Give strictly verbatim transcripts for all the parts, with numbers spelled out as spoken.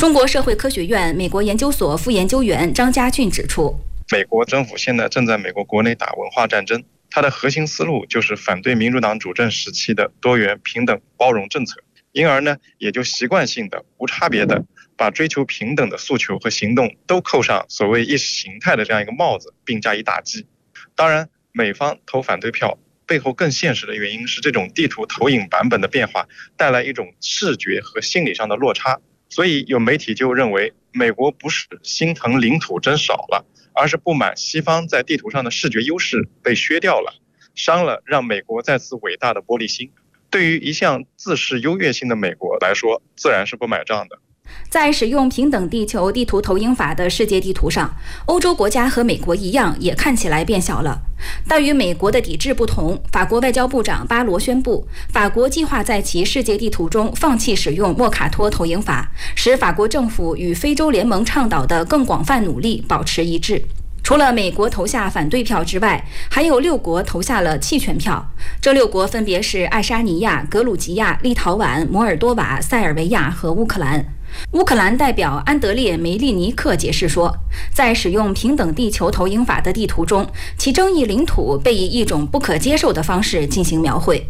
中国社会科学院美国研究所副研究员张家俊指出， 美国政府现在正在美国国内打文化战争，它的核心思路就是反对民主党主政时期的多元、平等、包容政策，因而呢，也就习惯性的、无差别的把追求平等的诉求和行动都扣上所谓意识形态的这样一个帽子，并加以打击。当然，美方投反对票背后更现实的原因是这种地图投影版本的变化带来一种视觉和心理上的落差，所以有媒体就认为美国不是心疼领土真少了，而是不满西方在地图上的视觉优势被削掉了，伤了让美国再次伟大的玻璃心。对于一向自视优越性的美国来说，自然是不买账的。 在使用平等地球地图投影法的世界地图上，欧洲国家和美国一样也看起来变小了。但与美国的抵制不同，法国外交部长巴罗宣布，法国计划在其世界地图中放弃使用莫卡托投影法，使法国政府与非洲联盟倡导的更广泛努力保持一致。除了美国投下反对票之外，还有六国投下了弃权票。这六国分别是爱沙尼亚、格鲁吉亚、立陶宛、摩尔多瓦、塞尔维亚和乌克兰。乌克兰代表安德烈·梅利尼克解释说，在使用平等地球投影法的地图中，其争议领土被以一种不可接受的方式进行描绘。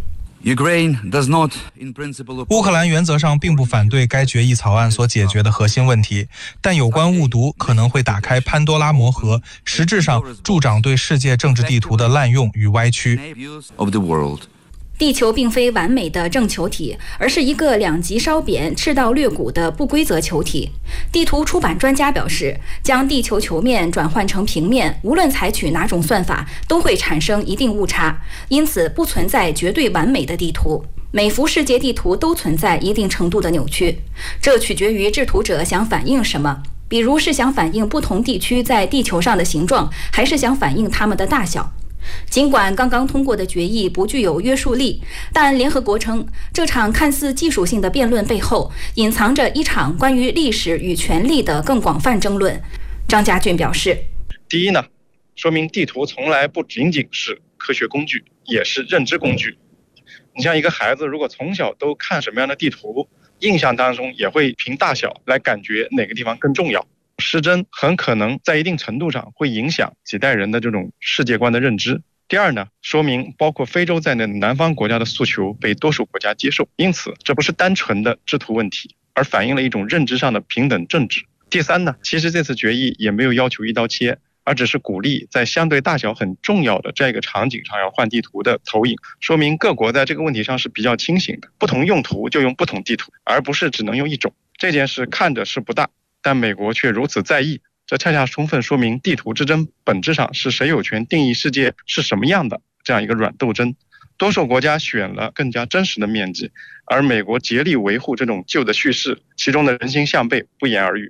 乌克兰原则上并不反对该决议草案所解决的核心问题，但有关误读可能会打开潘多拉魔盒，实质上助长对世界政治地图的滥用与歪曲。 地球并非完美的正球体，而是一个两极稍扁、赤道略鼓的不规则球体。地图出版专家表示，将地球球面转换成平面，无论采取哪种算法，都会产生一定误差，因此不存在绝对完美的地图。每幅世界地图都存在一定程度的扭曲，这取决于制图者想反映什么。比如是想反映不同地区在地球上的形状，还是想反映它们的大小。尽管刚刚通过的决议不具有约束力，但联合国称，这场看似技术性的辩论背后隐藏着一场关于历史与权力的更广泛争论。张家俊表示， 第一呢，说明地图从来不仅仅是科学工具，也是认知工具。你像一个孩子如果从小都看什么样的地图，印象当中也会凭大小来感觉哪个地方更重要。失真很可能在一定程度上会影响几代人的这种世界观的认知。第二呢，说明包括非洲在内的南方国家的诉求被多数国家接受，因此这不是单纯的制图问题，而反映了一种认知上的平等政治。第三呢，其实这次决议也没有要求一刀切，而只是鼓励在相对大小很重要的这样一个场景上要换地图的投影，说明各国在这个问题上是比较清醒的，不同用途就用不同地图，而不是只能用一种。这件事看着是不大，但美国却如此在意，这恰恰充分说明地图之争本质上是谁有权定义世界是什么样的这样一个软斗争。多数国家选了更加真实的面积，而美国竭力维护这种旧的叙事，其中的人心向背不言而喻。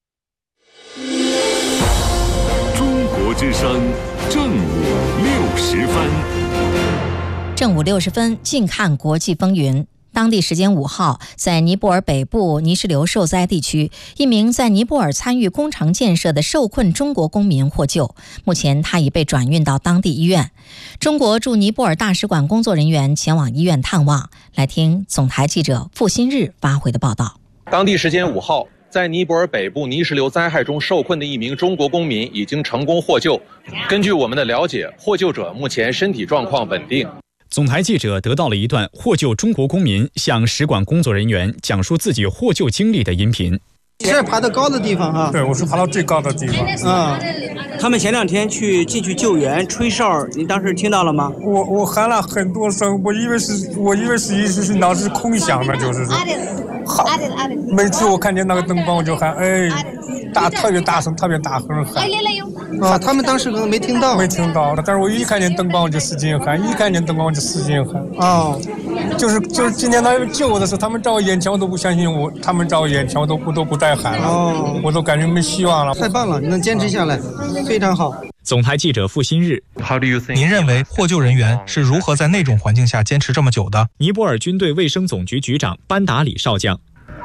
中国之声正午六十分， 正午六十分，近看国际风云。当地时间五号，在尼泊尔北部泥石流受灾地区，一名在尼泊尔参与工程建设的受困中国公民获救，目前他已被转运到当地医院。中国驻尼泊尔大使馆工作人员前往医院探望，来听总台记者付新日发回的报道。 当地时间五号，在尼泊尔北部泥石流灾害中受困的一名中国公民已经成功获救。根据我们的了解，获救者目前身体状况稳定。 总台记者得到了一段获救中国公民向使馆工作人员讲述自己获救经历的音频。 你是爬到高的地方啊？ 对，我是爬到最高的地方。 嗯，他们前两天去进去救援，吹哨，您当时听到了吗？ 我我喊了很多声，我以为是我以为是一是是脑子空响的，就是说，好，每次我看见那个灯光我就喊，哎，大特别大声，特别大声喊。 啊，他们当时可能没听到， 没听到，但是我一看见灯光我就使劲喊，一看见灯光我就使劲喊。 哦， 就是就是今天他们救我的时候，他们在我眼前我都不相信我，他们在我眼前我都不都不带喊了，哦，我都感觉没希望了。 太棒了，你能坚持下来，非常好。 总台记者付新日， 您认为获救人员是如何在那种环境下坚持这么久的？ 尼泊尔军队卫生总局局长班达里少将。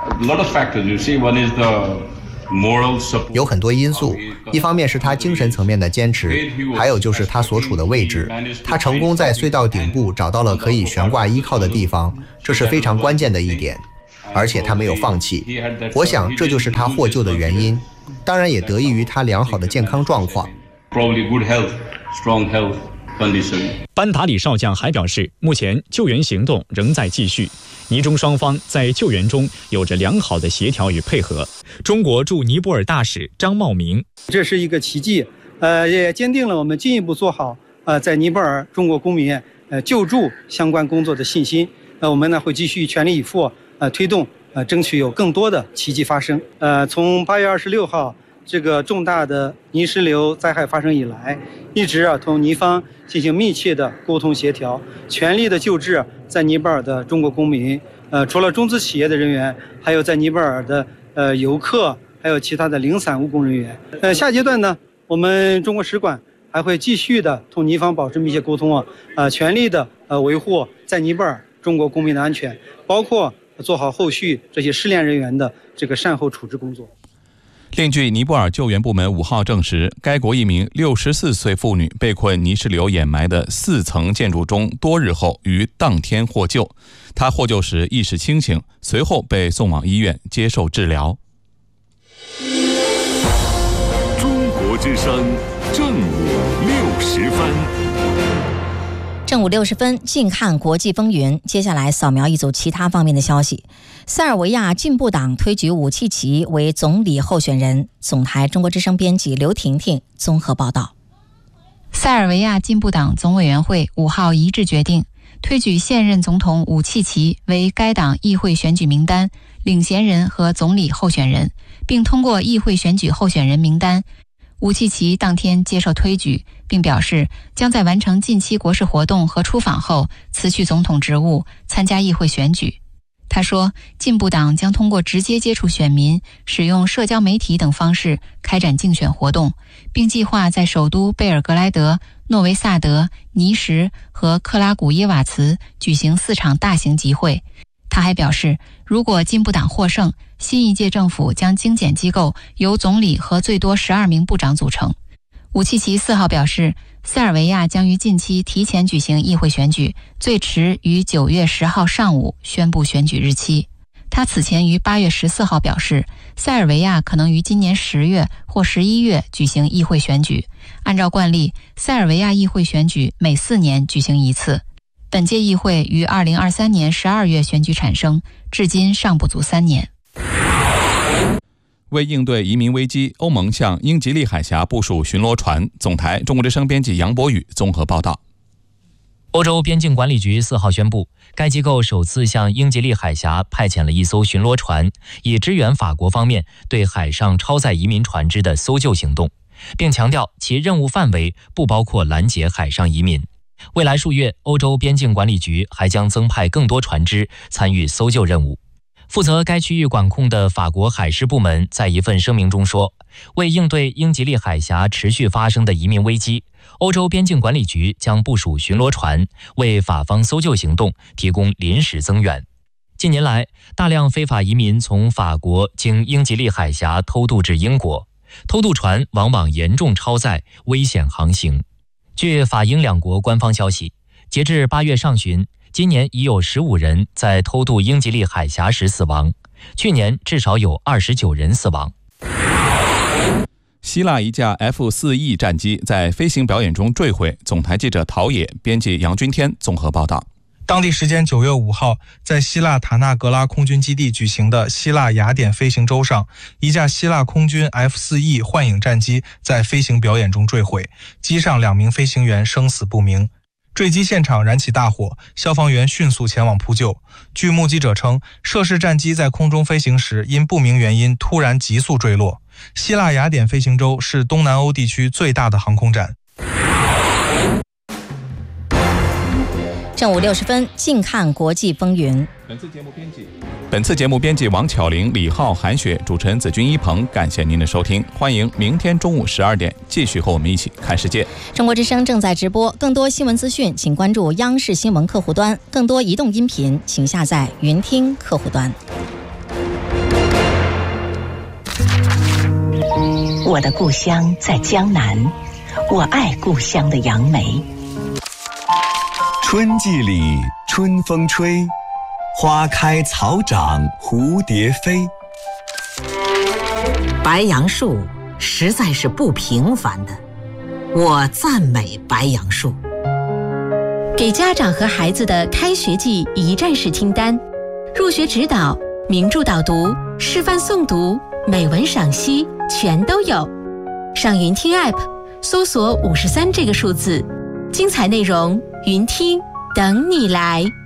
有很多因素，一方面是他精神层面的坚持，还有就是他所处的位置。他成功在隧道顶部找到了可以悬挂依靠的地方，这是非常关键的一点。 而且他没有放弃。我想这就是他获救的原因，当然也得益于他良好的健康状况。 班达里少将还表示，目前救援行动仍在继续，尼中双方在救援中有着良好的协调与配合。中国驻尼泊尔大使张茂明， 这是一个奇迹，呃，也坚定了我们进一步做好呃在尼泊尔中国公民呃救助相关工作的信心。呃，我们呢会继续全力以赴呃推动呃争取有更多的奇迹发生。呃，从八月二十六号这个重大的泥石流灾害发生以来，一直啊同尼方进行密切的沟通协调，全力的救治在尼泊尔的中国公民。呃，除了中资企业的人员，还有在尼泊尔的呃游客，还有其他的零散务工人员。呃，下阶段呢，我们中国使馆还会继续的同尼方保持密切沟通啊，呃，全力的呃维护在尼泊尔中国公民的安全，包括做好后续这些失联人员的这个善后处置工作。 另据尼泊尔救援部门五号证实，该国一名六十四岁妇女被困泥石流掩埋的四层建筑中多日后，于当天获救。她获救时意识清醒，随后被送往医院接受治疗。 中国之声正午六时分。 正午六十分，近看国际风云。接下来扫描一组其他方面的消息。塞尔维亚进步党推举武契奇为总理候选人。总台中国之声编辑刘婷婷综合报道。 塞尔维亚进步党总委员会五号一致决定，推举现任总统武契奇为该党议会选举名单领衔人和总理候选人，并通过议会选举候选人名单。武契奇当天接受推举，并表示将在完成近期国事活动和出访后辞去总统职务，参加议会选举。他说，进步党将通过直接接触选民，使用社交媒体等方式开展竞选活动，并计划在首都贝尔格莱德、诺维萨德、尼什和克拉古耶瓦茨举行四场大型集会。他还表示，如果进步党获胜，新一届政府将精简机构，由总理和最多十二名部长组成。武契奇四号表示，塞尔维亚将于近期提前举行议会选举，最迟于九月十号上午宣布选举日期。他此前于八月十四号表示，塞尔维亚可能于今年十月或十一月举行议会选举。按照惯例，塞尔维亚议会选举每四年举行一次。本届议会于二零二三年十二月选举产生，至今尚不足三年。 为应对移民危机，欧盟向英吉利海峡部署巡逻船。总台中国之声编辑杨博宇综合报道。 欧洲边境管理局四号宣布，该机构首次向英吉利海峡派遣了一艘巡逻船，以支援法国方面对海上超载移民船只的搜救行动，并强调其任务范围不包括拦截海上移民。未来数月，欧洲边境管理局还将增派更多船只参与搜救任务。负责该区域管控的法国海事部门在一份声明中说，为应对英吉利海峡持续发生的移民危机，欧洲边境管理局将部署巡逻船，为法方搜救行动提供临时增援。近年来，大量非法移民从法国经英吉利海峡偷渡至英国，偷渡船往往严重超载，危险航行。据法英两国官方消息，截至八月上旬，今年已有十五人在偷渡英吉利海峡时死亡，去年至少有二十九人死亡。 希腊一架 F 四 E 战机在飞行表演中坠毁。总台记者陶冶、编辑杨君天综合报道。 当地时间九月五号，在希腊塔纳格拉空军基地举行的希腊雅典飞行周上，一架希腊空军 F 四 E 幻影战机在飞行表演中坠毁，机上两名飞行员生死不明。坠机现场燃起大火，消防员迅速前往扑救。据目击者称，涉事战机在空中飞行时因不明原因突然急速坠落。希腊雅典飞行周是东南欧地区最大的航空展。 正午六十分，近看国际风云。 本次节目编辑本次节目编辑王巧玲、李浩、韩雪，主持人子君一鹏。感谢您的收听，欢迎明天中午十二点继续和我们一起看世界。 中国之声正在直播，更多新闻资讯请关注央视新闻客户端，更多移动音频请下载云听客户端。 我的故乡在江南，我爱故乡的杨梅。 春季里春风吹， 花开草长蝴蝶飞。 白杨树实在是不平凡的，我赞美白杨树。 给家长和孩子的开学季一站式听单，入学指导、名著导读、示范诵读、美文赏析全都有。上云听 App 搜索五十三这个数字，精彩内容云听等你来。